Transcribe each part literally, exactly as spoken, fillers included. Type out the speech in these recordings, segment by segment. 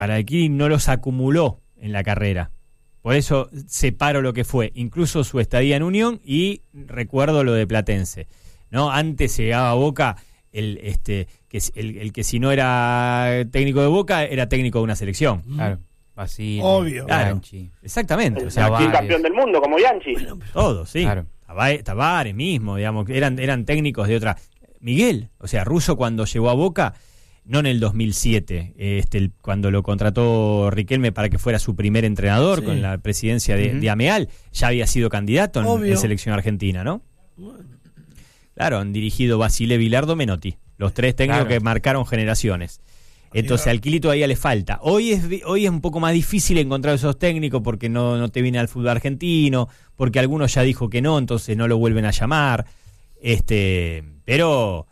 para Alquili no los acumuló en la carrera. Por eso separo lo que fue, incluso su estadía en Unión y recuerdo lo de Platense. ¿No? Antes llegaba a Boca el este que el, el que si no era técnico de Boca era técnico de una selección. Mm. Claro. Así, obvio. Claro. Bianchi. Exactamente. El, O sea, el campeón del mundo, como Bianchi. todos, sí. Claro. Tavares, Tavares mismo, digamos, eran, eran técnicos de otra. Miguel, o sea, Russo cuando llegó a Boca, no en el dos mil siete, este, el, cuando lo contrató Riquelme para que fuera su primer entrenador Sí. con la presidencia de, Uh-huh. de Ameal, ya había sido candidato en, Obvio. en selección argentina, ¿no? Bueno. Claro, han dirigido Basile, Bilardo, Menotti, los tres técnicos Claro. que marcaron generaciones. Entonces al Alquili todavía le falta. Hoy es hoy es un poco más difícil encontrar esos técnicos porque no, no te viene al fútbol argentino, porque algunos ya dijo que no, entonces no lo vuelven a llamar. Este, pero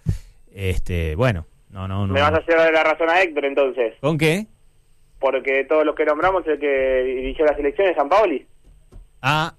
este, bueno, no, no, no. Me vas a llevar la razón a Héctor, entonces. ¿Con qué? Porque todos los que nombramos, el que dirigió la selección es Sampaoli. Ah,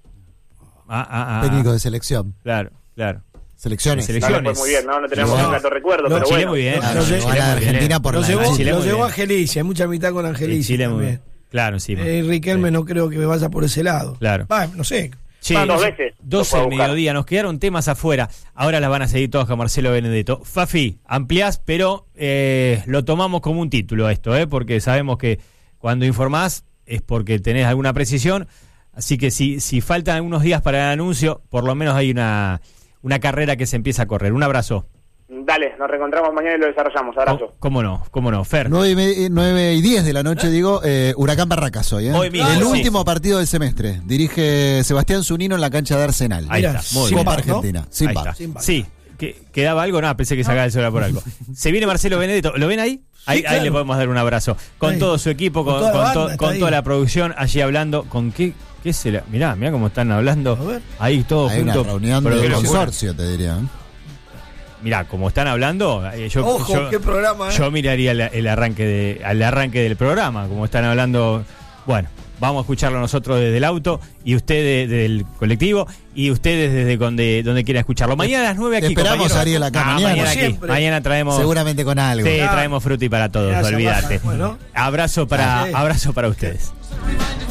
ah, ah, ah, Técnico de selección. Claro, claro. Selecciones. De No selección. le fue muy bien, ¿no? No tenemos No. un grato recuerdo, No, pero Chile bueno. muy bien. Claro, Lo sé- llegó a la Chile muy bien. Argentina por Lo la llevó, Chile lo muy llevó bien. Angelici, hay mucha mitad con Angelici Chile muy también. bien. Claro, encima. Eh, Riquelme Sí. no creo que me vaya por ese lado. Claro. Va, no sé. Che, Van dos veces, lo doce fue a al buscar. mediodía, nos quedaron temas afuera. Ahora las van a seguir todos con Marcelo Benedetto. Fafi, ampliás, pero eh, lo tomamos como un título esto, ¿eh? Porque sabemos que cuando informás es porque tenés alguna precisión. Así que si, si faltan algunos días para el anuncio, por lo menos hay una, una carrera que se empieza a correr. Un abrazo. Dale, nos reencontramos mañana y lo desarrollamos. Abrazo. ¿Cómo, cómo no? ¿Cómo no? Fer. nueve y, me- nueve y diez de la noche, digo, eh, Huracán Barracas hoy, ¿eh? Hoy mismo, el sí. último partido del semestre. Dirige Sebastián Zunino en la cancha de Arsenal. Ahí Mira, está, muy sin bien. Copa bar, ¿no? Argentina. Sin Ahí bar. está. Sin bar. Sí, que, ¿quedaba algo? No, pensé que sacaba el celular por algo. Se viene Marcelo Benedetto, ¿lo ven ahí? Ahí, Sí, ahí claro. le podemos dar un abrazo. Con Ahí. todo su equipo, con, Con toda la con to- banda, está con ahí. toda la producción, allí hablando. ¿Con qué, qué será? Mirá, mirá cómo están hablando. A ver. Ahí todos Hay una juntos. reunión Pero de qué locura. consorcio, te diría. ¿eh? Mirá, como están hablando, eh, yo, Ojo, yo, qué programa, ¿eh? yo miraría el, el arranque de, al arranque del programa, como están hablando. Bueno, vamos a escucharlo nosotros desde el auto y ustedes desde el colectivo y ustedes desde donde, donde quieran escucharlo. Mañana a las nueve Te aquí, esperamos, compañeros. Ariel, acá Ah, mañana. mañana, aquí. Siempre. Mañana traemos. Seguramente con algo. Sí, Claro. traemos fruta y para todos, Gracias, olvídate. Rafa. Bueno. Abrazo para, Dale. abrazo para ustedes.